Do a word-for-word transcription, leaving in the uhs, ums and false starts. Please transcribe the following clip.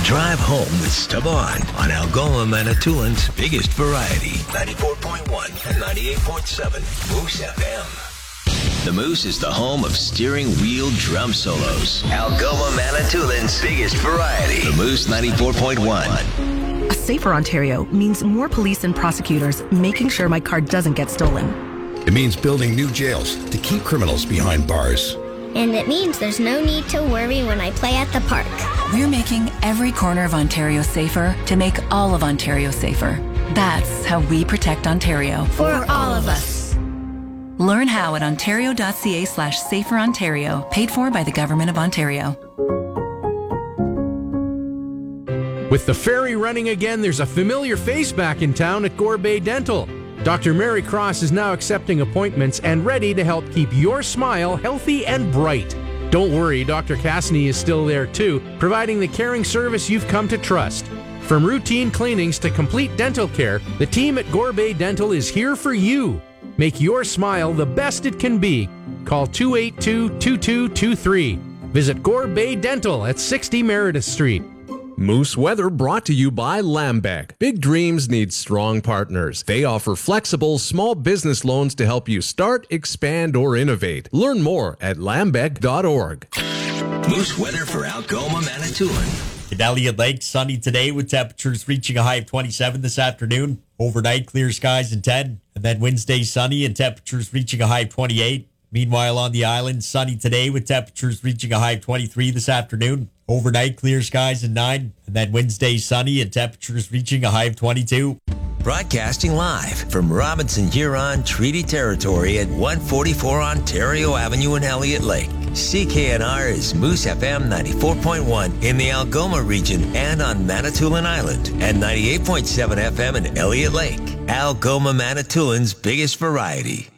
Drive home with Stavon on Algoma Manitoulин's biggest variety. ninety-four point one and ninety-eight point seven Moose F M. The Moose is the home of steering wheel drum solos. Algoma Manitoulин's biggest variety. The Moose ninety-four point one. A safer Ontario means more police and prosecutors making sure my car doesn't get stolen. It means building new jails to keep criminals behind bars. And it means there's no need to worry when I play at the park. We're making every corner of Ontario safer to make all of Ontario safer. That's how we protect Ontario. For all of us. Learn how at ontario.ca slash safer Ontario, paid for by the Government of Ontario. With the ferry running again, there's a familiar face back in town at Gore Bay Dental. Doctor Mary Cross is now accepting appointments and ready to help keep your smile healthy and bright. Don't worry, Doctor Cassidy is still there too, providing the caring service you've come to trust. From routine cleanings to complete dental care, the team at Gore Bay Dental is here for you. Make your smile the best it can be. Call two eight two, two two two three. Visit Gore Bay Dental at sixty Meredith Street. Moose Weather brought to you by Lambec. Big dreams need strong partners. They offer flexible small business loans to help you start, expand, or innovate. Learn more at lambec dot org. Moose Weather for Algoma Manitoulin. In Elliott Lake, sunny today with temperatures reaching a high of twenty-seven this afternoon. Overnight, clear skies and ten. And then Wednesday, sunny and temperatures reaching a high of twenty-eight. Meanwhile, on the island, sunny today with temperatures reaching a high of twenty-three this afternoon. Overnight, clear skies and nine. And then Wednesday, sunny and temperatures reaching a high of twenty-two. Broadcasting live from Robinson Huron Treaty Territory at one forty-four Ontario Avenue in Elliott Lake. C K N R is Moose F M ninety-four point one in the Algoma region and on Manitoulin Island, and ninety-eight point seven F M in Elliott Lake. Algoma Manitoulin's biggest variety.